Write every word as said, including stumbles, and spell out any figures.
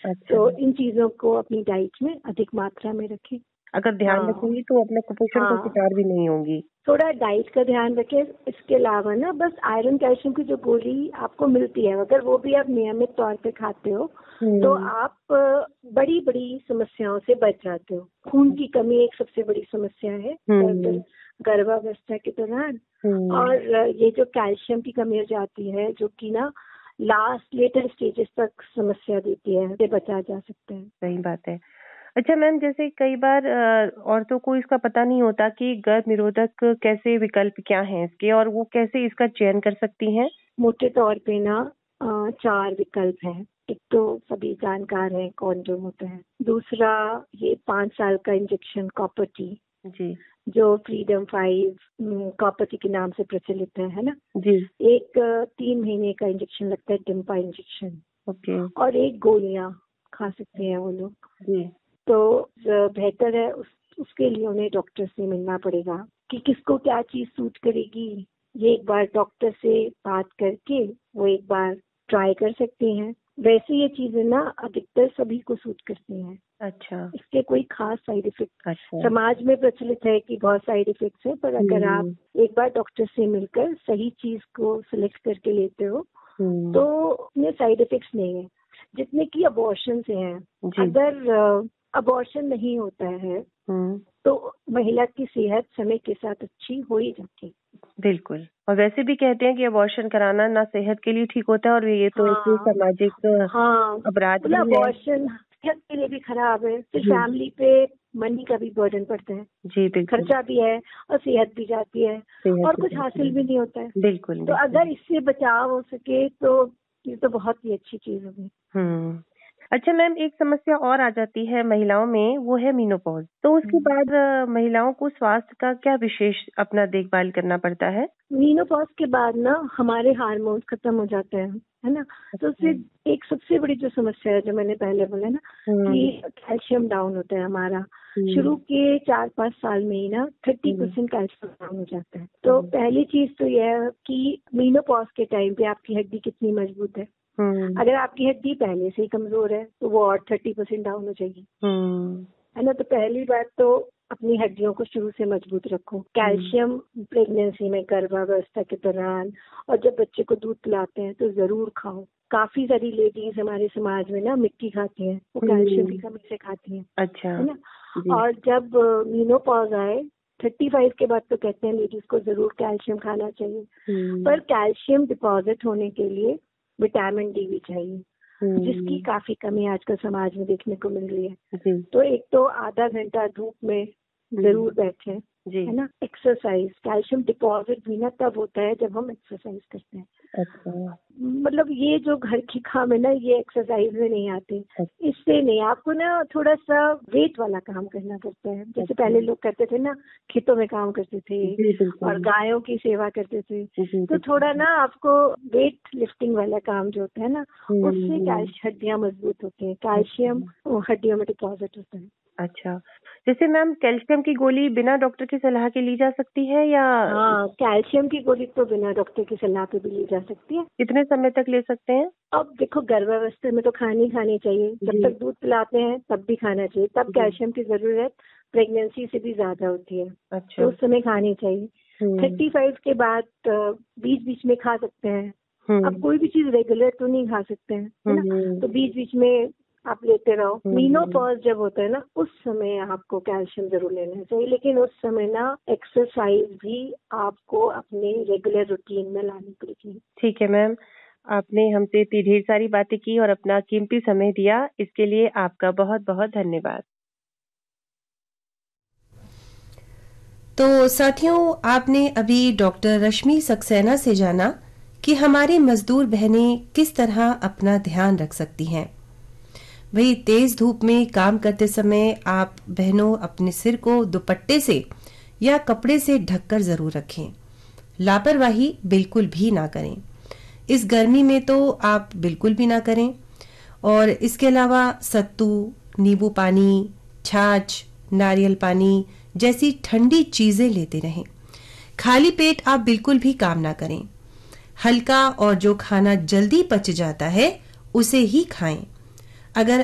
अच्छा। तो इन चीजों को अपनी डाइट में अधिक मात्रा में रखें। अगर ध्यान हाँ। रखेंगी तो अपने कुपोषण हाँ। का शिकार भी नहीं होंगी। थोड़ा डाइट का ध्यान रखें। इसके अलावा ना बस आयरन कैल्शियम की जो गोली आपको मिलती है, अगर वो भी आप नियमित तौर पे खाते हो तो आप बड़ी बड़ी समस्याओं से बच जाते हो। खून की कमी एक सबसे बड़ी समस्या है गर्भावस्था के दौरान, और ये जो कैल्शियम की कमी हो जाती है जो कि ना लास्ट लेटर स्टेजेस तक समस्या देती है, से बचा जा सकता है। सही बात है। अच्छा मैम, जैसे कई बार औरतों को इसका पता नहीं होता कि गर्भ निरोधक कैसे विकल्प क्या हैं इसके, और वो कैसे इसका चयन कर सकती हैं? मोटे तौर पे ना चार विकल्प हैं। एक तो सभी जानकार हैं कॉन्डोम होता है, दूसरा ये पाँच साल का इंजेक्शन कॉपर टी जी, जो फ्रीडम फाइव कॉपर टी के नाम से प्रचलित है है ना जी। एक तीन महीने का इंजेक्शन लगता है, डिम्पा इंजेक्शन। ओके। और एक गोलियां खा सकते हैं वो लोग। जी। तो बेहतर है उस, उसके लिए उन्हें डॉक्टर से मिलना पड़ेगा कि किसको क्या चीज सूट करेगी। ये एक बार डॉक्टर से बात करके वो एक बार ट्राई कर सकती हैं। वैसे ये चीजें ना अधिकतर सभी को सूट करती हैं। अच्छा। इसके कोई खास साइड इफेक्ट अच्छा। समाज में प्रचलित है कि बहुत साइड इफेक्ट्स है, पर अगर आप एक बार डॉक्टर से मिलकर सही चीज को सिलेक्ट करके लेते हो तो उन्हें साइड इफेक्ट्स नहीं है जितने की अबॉर्शन से हैं। अगर अबॉर्शन नहीं होता है तो महिला की सेहत समय के साथ अच्छी हो ही जाती है। बिल्कुल। और वैसे भी कहते हैं कि अबॉर्शन कराना ना सेहत के लिए ठीक होता है, और ये तो हाँ, एक सामाजिक हाँ, अपराध भी है। अबॉर्शन सेहत के लिए भी खराब है, फिर फैमिली पे मनी का भी बर्डन पड़ता है। जी बिल्कुल। खर्चा भी है और सेहत भी जाती है और कुछ हासिल भी नहीं होता है। बिल्कुल। तो अगर इससे बचाव हो सके तो ये तो बहुत ही अच्छी चीज होगी। हम्म। अच्छा मैम, एक समस्या और आ जाती है महिलाओं में, वो है मेनोपॉज। तो उसके बाद महिलाओं को स्वास्थ्य का क्या विशेष अपना देखभाल करना पड़ता है? मेनोपॉज के बाद ना हमारे हार्मोन खत्म हो जाते हैं, है ना। तो उससे एक सबसे बड़ी जो समस्या है जो मैंने पहले बोला ना कि कैल्शियम डाउन होता है हमारा। शुरू के चार पाँच साल में ही ना थर्टी परसेंट कैल्शियम डाउन हो जाता है। तो पहली चीज तो यह है कि मेनोपॉज के टाइम पे आपकी हड्डी कितनी मजबूत है। अगर आपकी हड्डी पहले से ही कमजोर है तो वो और थर्टी परसेंट डाउन हो जाएगी, है ना। तो पहली बात तो अपनी हड्डियों को शुरू से मजबूत रखो। कैल्शियम प्रेगनेंसी में, गर्भावस्था के दौरान और जब बच्चे को दूध पिलाते हैं तो जरूर खाओ। काफी सारी लेडीज हमारे समाज में ना मिट्टी खाती हैं, वो कैल्शियम की कमी से खाती हैं। अच्छा। है ना। और जब मेनोपॉज आए थर्टी फाइव के बाद तो कहते हैं लेडीज को जरूर कैल्शियम खाना चाहिए, पर कैल्शियम डिपॉजिट होने के लिए विटामिन डी भी चाहिए, जिसकी काफी कमी आजकल समाज में देखने को मिल रही है। तो एक तो आधा घंटा धूप में जरूर बैठे, है ना। एक्सरसाइज, कैल्शियम डिपॉजिट भी ना तब होता है जब हम एक्सरसाइज करते हैं। अच्छा। मतलब ये जो घर की काम है ना ये एक्सरसाइज में नहीं आते। इससे नहीं, आपको ना थोड़ा सा वेट वाला काम करना पड़ता है। जैसे पहले लोग करते थे ना, खेतों में काम करते थे और गायों की सेवा करते थे, तो थोड़ा ना आपको वेट लिफ्टिंग वाला काम जो होता है ना उससे कैल्शियम हड्डियां मजबूत होती है, कैल्शियम हड्डियों में डिपॉजिट होता है। अच्छा। जैसे मैम, कैल्शियम की गोली बिना डॉक्टर की सलाह के ली जा सकती है या? हाँ, कैल्शियम की गोली तो बिना डॉक्टर की सलाह पे भी ली जा सकती है। कितने समय तक ले सकते हैं? अब देखो, गर्भावस्था में तो खानी खानी चाहिए, जब तक दूध पिलाते हैं तब भी खाना चाहिए। तब कैल्शियम की जरूरत प्रेगनेंसी से भी ज्यादा होती है। अच्छा। तो उस समय खानी चाहिए। थर्टी फाइव के बाद बीच बीच में खा सकते हैं। अब कोई भी चीज रेगुलर तो नहीं खा सकते हैं, है ना। तो बीच बीच में आप लेते रहो। मेनोपॉज जब होता है ना उस समय आपको कैल्शियम जरूर लेना चाहिए, लेकिन उस समय ना एक्सरसाइज भी आपको अपने रेगुलर रूटीन में लानी पड़ेगी। ठीक है मैम, आपने हमसे इतनी ढेर सारी बातें की और अपना कीमती समय दिया, इसके लिए आपका बहुत बहुत धन्यवाद। तो साथियों, आपने अभी डॉक्टर रश्मि सक्सेना से जाना कि हमारी मजदूर बहनें किस तरह अपना ध्यान रख सकती हैं। वही तेज धूप में काम करते समय आप बहनों अपने सिर को दुपट्टे से या कपड़े से ढककर जरूर रखें। लापरवाही बिल्कुल भी ना करें। इस गर्मी में तो आप बिल्कुल भी ना करें। और इसके अलावा सत्तू, नींबू पानी, छाछ, नारियल पानी जैसी ठंडी चीजें लेते रहें। खाली पेट आप बिल्कुल भी काम ना करें। हल्का और जो खाना जल्दी पच जाता है उसे ही खाएं। अगर